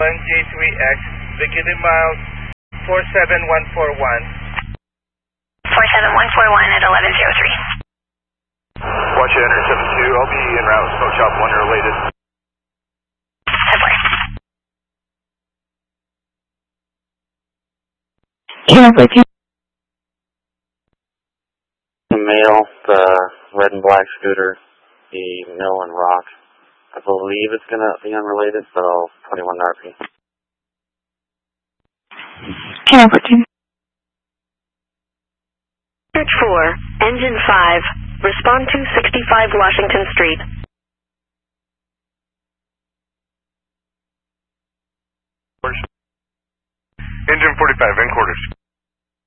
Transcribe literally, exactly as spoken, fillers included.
J three X, beginning miles four seven one four one. four seven one four one at eleven oh three. Watch it, Enter seven two. I'll be en route, Smoke Shop one related. Canopy two. The male, the red and black scooter, the mill and rock. I believe it's going to be unrelated, so twenty-one R P. Canopy two. Search four, Engine five, respond to sixty-five Washington Street. Engine forty-five, in quarters.